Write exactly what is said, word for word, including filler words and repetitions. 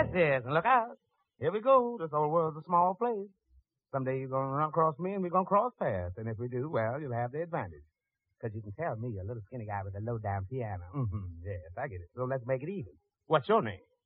yes, and look out. Here we go. This old world's a small place. Someday you're going to run across me and we're going to cross paths. And if we do, well, you'll have the advantage. Because you can tell me, a little skinny guy with a low-down piano. Mm-hmm. Yes, I get it. So let's make it even. What's your name?